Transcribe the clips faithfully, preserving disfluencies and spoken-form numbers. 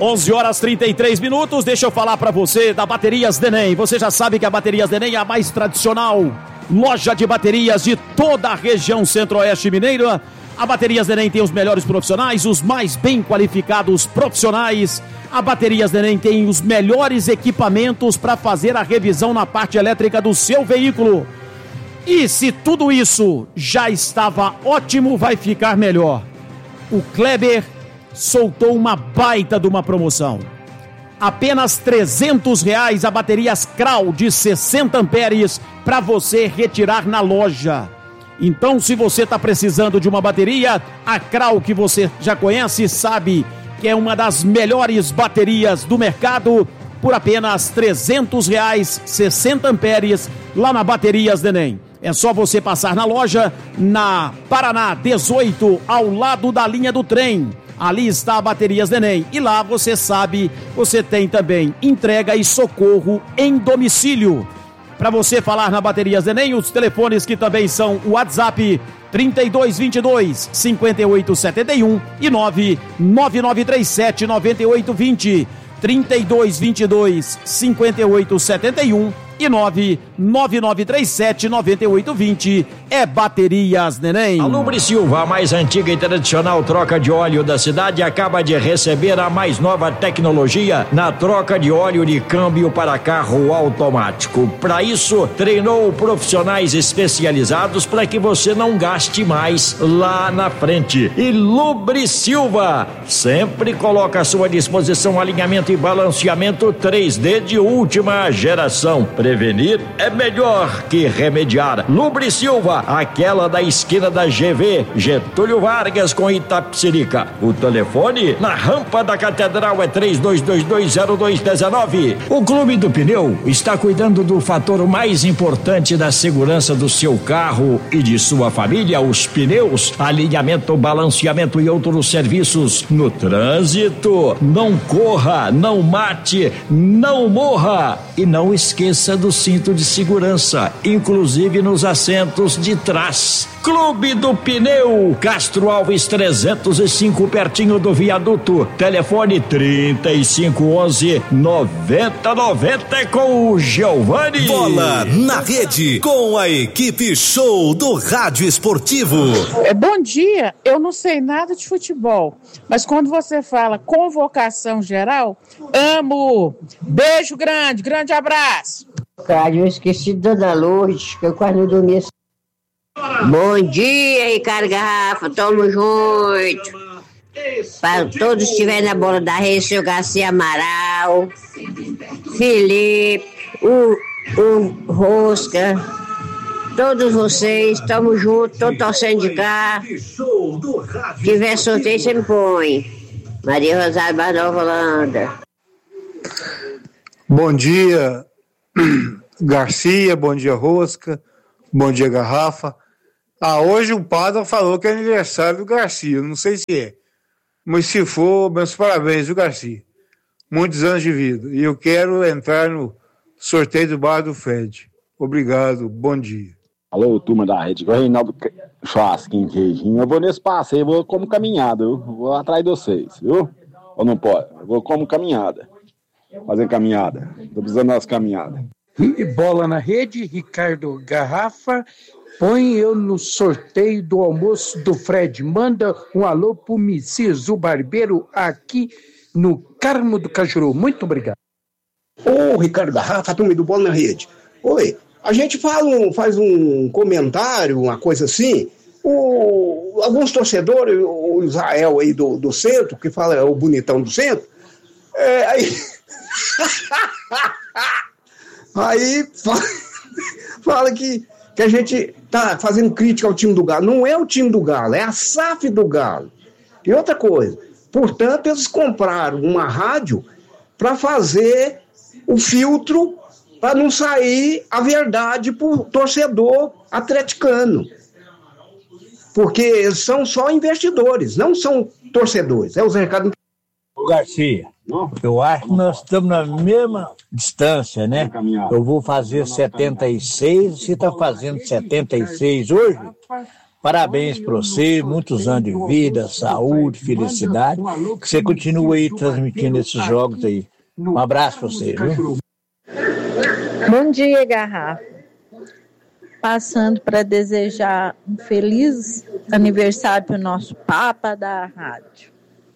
onze horas e trinta e três minutos, deixa eu falar para você da Baterias Deném. Você já sabe que a Baterias Deném é a mais tradicional loja de baterias de toda a região centro-oeste mineira. A Baterias Deném tem os melhores profissionais, os mais bem qualificados profissionais. A Baterias Deném tem os melhores equipamentos para fazer a revisão na parte elétrica do seu veículo. E se tudo isso já estava ótimo, vai ficar melhor. O Kleber soltou uma baita de uma promoção. Apenas trezentos reais a baterias Kral de sessenta amperes para você retirar na loja. Então, se você está precisando de uma bateria, a Kral, que você já conhece, sabe que é uma das melhores baterias do mercado, por apenas trezentos reais, sessenta amperes, lá na Baterias Deném. É só você passar na loja, na Paraná dezoito, ao lado da linha do trem. Ali está a Baterias Deném. E lá, você sabe, você tem também entrega e socorro em domicílio. Para você falar na Baterias Deném, os telefones que também são o WhatsApp trinta e dois, vinte e dois, cinquenta e oito, setenta e um e nove nove nove três sete, nove oito dois zero. trinta e dois, vinte e dois, cinquenta e oito, setenta e um e nove nove nove três sete, nove oito dois zero. É Baterias Deném. A Lubrisilva, a mais antiga e tradicional troca de óleo da cidade, acaba de receber a mais nova tecnologia na troca de óleo de câmbio para carro automático. Para isso, treinou profissionais especializados para que você não gaste mais lá na frente. E Lubrisilva sempre coloca à sua disposição alinhamento e balanceamento três D de última geração. Prevenir é melhor que remediar. Lubrisilva, aquela da esquina da G V, Getúlio Vargas com Itapecerica. O telefone na rampa da Catedral é três dois dois dois, zero dois um nove. O Clube do Pneu está cuidando do fator mais importante da segurança do seu carro e de sua família, os pneus, alinhamento, balanceamento e outros serviços no trânsito. Não corra, não mate, não morra e não esqueça do cinto de segurança, inclusive nos assentos de trás. Clube do Pneu, Castro Alves trezentos e cinco, pertinho do viaduto. Telefone trinta e cinco, onze, noventa, noventa com o Giovanni. Bola na rede com a equipe show do Rádio Esportivo. É, bom dia, eu não sei nada de futebol, mas quando você fala convocação geral, amo. Beijo grande, grande abraço. Cara, eu esqueci da Dona Lourdes, que eu quase não dormi. Bom dia, Ricardo Garrafa, tamo junto. Para todos que estiverem na bola da rede, seu Garcia Amaral, Felipe, o, o Rosca, todos vocês, tamo junto, tô torcendo de cá. Se tiver sorteio, você me põe. Maria Rosário Barnova Holanda. Bom dia, Garcia, bom dia, Rosca, bom dia, Garrafa. Ah, hoje o padre falou que é aniversário do Garcia, não sei se é, mas se for, meus parabéns, viu, Garcia? Muitos anos de vida, e eu quero entrar no sorteio do bar do Fred. Obrigado, bom dia. Alô, turma da rede, o Reinaldo Churrasquinho Queijinho, eu vou nesse passeio, eu vou como caminhada, eu vou atrás de vocês, viu? Ou não pode? Eu vou como caminhada, fazer caminhada, tô precisando das caminhadas. E bola na rede, Ricardo Garrafa, põe eu no sorteio do almoço do Fred, manda um alô pro Miciso Barbeiro aqui no Carmo do Cajuru, muito obrigado. Ô, Ricardo Garrafa, turma do Bola na Rede, oi, a gente fala um, faz um comentário, uma coisa assim, o, alguns torcedores, o Israel aí do, do centro, que fala é o bonitão do centro, é, aí... Aí fala, fala que, que a gente tá fazendo crítica ao time do Galo. Não é o time do Galo, é a S A F do Galo. E outra coisa, portanto, eles compraram uma rádio para fazer o filtro para não sair a verdade para o torcedor atleticano. Porque eles são só investidores, não são torcedores. É o Zé Ricardo. Ô Garcia, eu acho que nós estamos na mesma distância, né? Eu vou fazer setenta e seis, você está fazendo setenta e seis hoje? Parabéns para você, muitos anos de vida, saúde, felicidade, que você continue aí transmitindo esses jogos aí. Um abraço para você, viu? Bom dia, Garrafa. Passando para desejar um feliz aniversário para o nosso Papa da Rádio.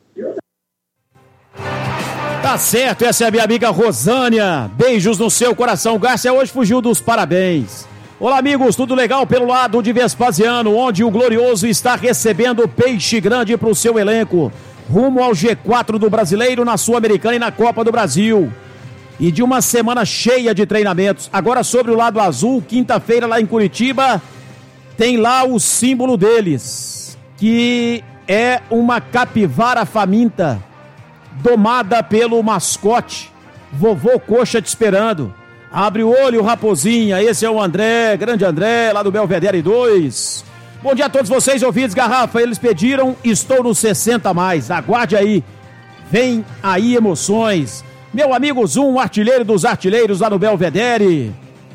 Tá certo, essa é a minha amiga Rosânia. Beijos no seu coração. Garcia hoje fugiu dos parabéns. Olá, amigos, tudo legal pelo lado de Vespasiano, onde o Glorioso está recebendo peixe grande para o seu elenco, rumo ao G quatro do Brasileiro, na Sul-Americana e na Copa do Brasil. E de uma semana cheia de treinamentos. Agora sobre o lado azul, quinta-feira lá em Curitiba, tem lá o símbolo deles, que é uma capivara faminta, domada pelo mascote, Vovô Coxa te esperando. Abre o olho, raposinha, esse é o André, grande André, lá do Belvedere dois. Bom dia a todos vocês, ouvintes, Garrafa, eles pediram, estou no sessenta mais, aguarde aí, vem aí emoções. Meu amigo Zum, artilheiro dos artilheiros lá no Belvedere.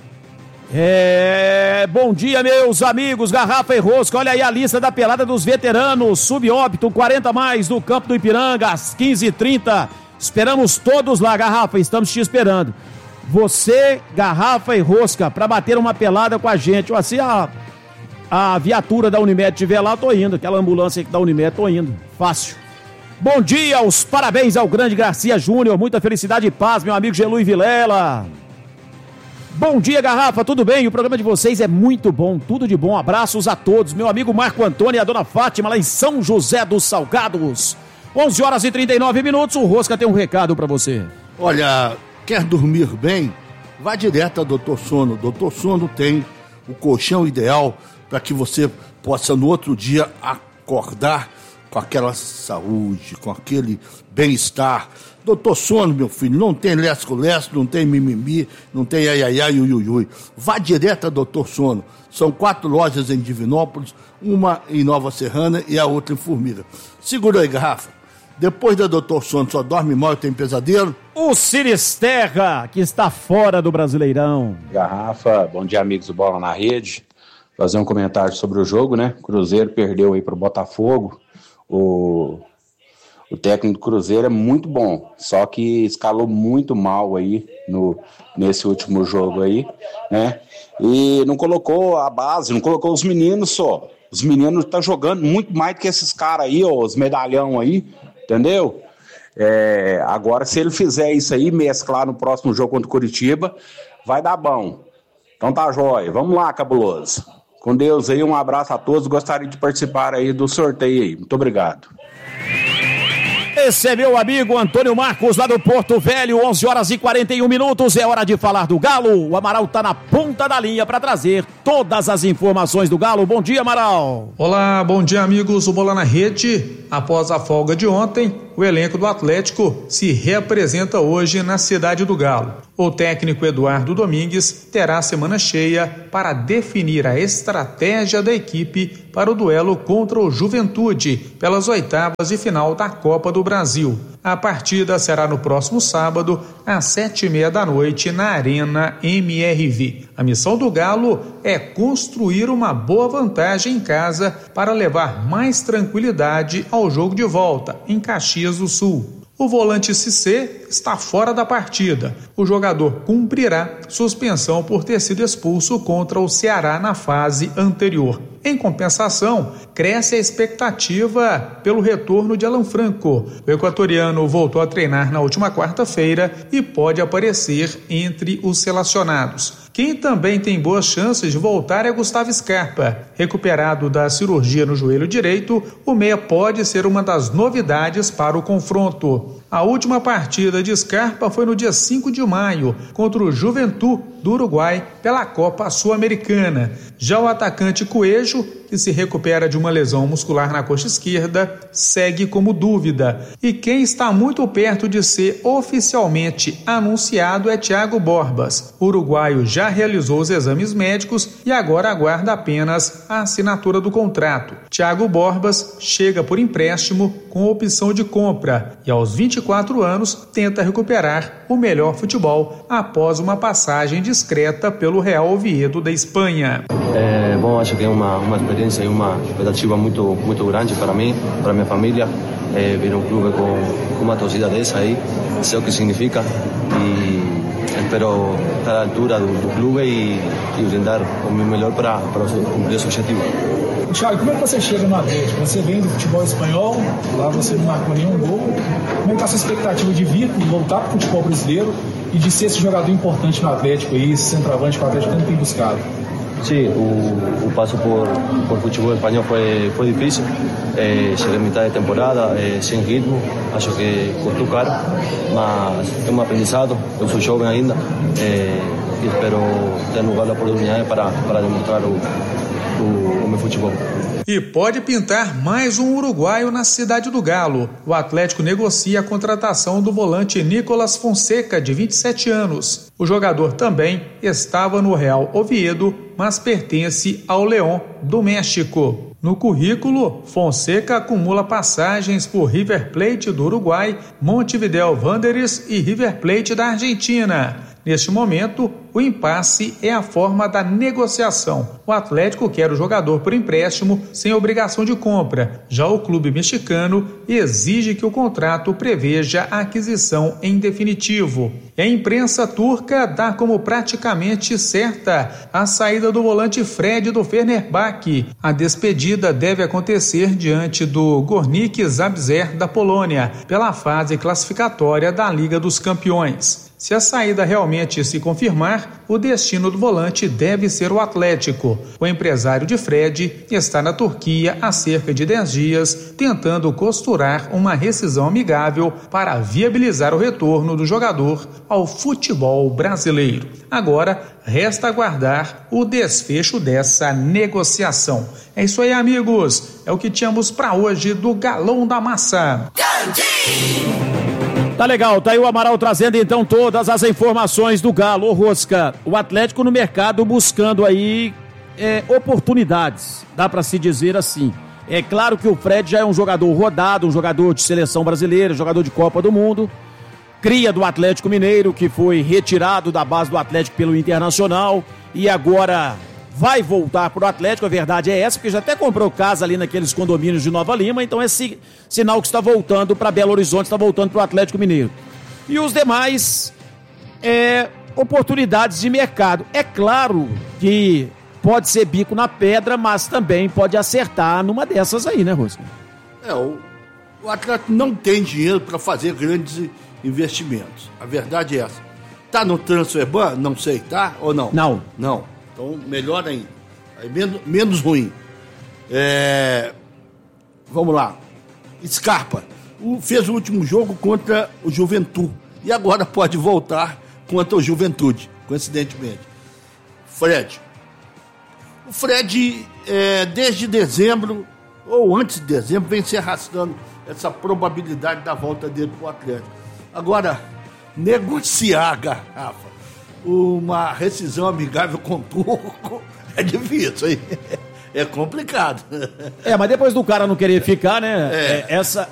É, bom dia, meus amigos, Garrafa e Rosca, olha aí a lista da pelada dos veteranos, subóbito, quarenta mais, do Campo do Ipiranga, às quinze e trinta, esperamos todos lá, Garrafa, estamos te esperando. Você, Garrafa e Rosca, para bater uma pelada com a gente, ou assim a, a viatura da Unimed estiver lá, eu tô indo, aquela ambulância da Unimed, tô indo, fácil. Bom dia, os parabéns ao grande Garcia Júnior, muita felicidade e paz, meu amigo Gelu e Vilela. Bom dia, Garrafa, tudo bem? O programa de vocês é muito bom, tudo de bom, abraços a todos. Meu amigo Marco Antônio e a dona Fátima lá em São José dos Salgados. onze horas e trinta e nove minutos, o Rosca tem um recado pra você. Olha, quer dormir bem? Vá direto a doutor Sono. doutor Sono tem o colchão ideal para que você possa no outro dia acordar com aquela saúde, com aquele bem-estar. doutor Sono, meu filho, não tem lesco-lesco, não tem mimimi, não tem ai-ai-ai, ui-ui-ui. Vá direto a doutor Sono. São quatro lojas em Divinópolis, uma em Nova Serrana e a outra em Formiga. Segura aí, Garrafa. Depois da doutor Sono só dorme mal e tem pesadelo? O Sinisterra, que está fora do Brasileirão. Garrafa, bom dia, amigos do Bola na Rede. Fazer um comentário sobre o jogo, né? Cruzeiro perdeu aí pro Botafogo. O, o técnico do Cruzeiro é muito bom, só que escalou muito mal aí no, nesse último jogo aí, né? E não colocou a base, não colocou os meninos só. Os meninos estão jogando muito mais do que esses caras aí, ó, os medalhão aí, entendeu? É, agora, se ele fizer isso aí, mesclar no próximo jogo contra o Curitiba, vai dar bom. Então tá jóia. Vamos lá, cabuloso. Com Deus aí, um abraço a todos. Gostaria de participar aí do sorteio aí. Muito obrigado. Esse é meu amigo Antônio Marcos, lá do Porto Velho, onze horas e quarenta e um minutos, é hora de falar do Galo. O Amaral tá na ponta da linha para trazer todas as informações do Galo. Bom dia, Amaral. Olá, bom dia, amigos do Bola na Rede. Após a folga de ontem, o elenco do Atlético se reapresenta hoje na cidade do Galo. O técnico Eduardo Domingues terá semana cheia para definir a estratégia da equipe para o duelo contra o Juventude pelas oitavas de final da Copa do Brasil. A partida será no próximo sábado, às sete e meia da noite, na Arena M R V. A missão do Galo é construir uma boa vantagem em casa para levar mais tranquilidade ao jogo de volta, em Caxias do Sul. O volante Cissé está fora da partida. O jogador cumprirá suspensão por ter sido expulso contra o Ceará na fase anterior. Em compensação, cresce a expectativa pelo retorno de Alan Franco. O equatoriano voltou a treinar na última quarta-feira e pode aparecer entre os relacionados. Quem também tem boas chances de voltar é Gustavo Scarpa. Recuperado da cirurgia no joelho direito, o meia pode ser uma das novidades para o confronto. A última partida de Scarpa foi no dia cinco de maio, contra o Juventude do Uruguai, pela Copa Sul-Americana. Já o atacante Coelho, que se recupera de uma lesão muscular na coxa esquerda, segue como dúvida. E quem está muito perto de ser oficialmente anunciado é Thiago Borbas. O uruguaio já realizou os exames médicos e agora aguarda apenas a assinatura do contrato. Thiago Borbas chega por empréstimo com opção de compra e aos vinte e quatro anos tenta recuperar o melhor futebol após uma passagem discreta pelo Real Oviedo da Espanha. É, bom, acho que é uma, uma experiência e uma expectativa muito, muito grande para mim, para minha família. É, vir um clube com, com uma torcida dessa aí, sei o que significa e espero estar à altura do, do clube e, e brindar o meu melhor para, para cumprir esse objetivo. Thiago, como é que você chega no Atlético? Você vem do futebol espanhol, lá você não marcou nenhum gol. Como é que está a sua expectativa de vir e voltar para o futebol brasileiro e de ser esse jogador importante no Atlético aí, esse centroavante que o Atlético tanto tem buscado? Sí, o, o paso por, por fútbol español fue, fue difícil. Eh, llegué a mitad de temporada eh, sin ritmo, acho que costó caro, mas es un aprendizado. Eu sou joven ainda eh, y espero ter lugar la oportunidad para, para demostrar o, o, o meu futebol. E pode pintar mais um uruguaio na Cidade do Galo. O Atlético negocia a contratação do volante Nicolas Fonseca, de vinte e sete anos. O jogador também estava no Real Oviedo, mas pertence ao León do México. No currículo, Fonseca acumula passagens por River Plate do Uruguai, Montevideo Wanderers e River Plate da Argentina. Neste momento, o impasse é a forma da negociação. O Atlético quer o jogador por empréstimo sem obrigação de compra. Já o clube mexicano exige que o contrato preveja a aquisição em definitivo. E a imprensa turca dá como praticamente certa a saída do volante Fred do Fenerbahçe. A despedida deve acontecer diante do Górnik Zabrze da Polônia, pela fase classificatória da Liga dos Campeões. Se a saída realmente se confirmar, o destino do volante deve ser o Atlético. O empresário de Fred está na Turquia há cerca de dez dias, tentando costurar uma rescisão amigável para viabilizar o retorno do jogador ao futebol brasileiro. Agora, resta aguardar o desfecho dessa negociação. É isso aí, amigos. É o que tínhamos para hoje do Galão da Massa. Tá legal, tá aí o Amaral trazendo então todas as informações do Galo. Ô Rosca, o Atlético no mercado buscando aí é, oportunidades, dá pra se dizer assim. É claro que o Fred já é um jogador rodado, um jogador de seleção brasileira, jogador de Copa do Mundo, cria do Atlético Mineiro, que foi retirado da base do Atlético pelo Internacional e agora vai voltar pro Atlético. A verdade é essa, porque já até comprou casa ali naqueles condomínios de Nova Lima, então é esse sinal que está voltando para Belo Horizonte, está voltando pro Atlético Mineiro. E os demais é, oportunidades de mercado. É claro que pode ser bico na pedra, mas também pode acertar numa dessas aí, né, Rosco? É, o, o Atlético não tem dinheiro para fazer grandes investimentos. A verdade é essa. Tá no transfer ban? Não sei, tá? Ou não? Não. Não. Então, melhor ainda. Aí, menos, menos ruim. É, vamos lá. Scarpa. O, fez o último jogo contra o Juventude. E agora pode voltar contra o Juventude, coincidentemente. Fred. O Fred, é, desde dezembro, ou antes de dezembro, vem se arrastando essa probabilidade da volta dele para o Atlético. Agora, negociar a garrafa, uma rescisão amigável com o turco, é difícil, hein? É complicado. É, mas depois do cara não querer ficar, né? É. Essa,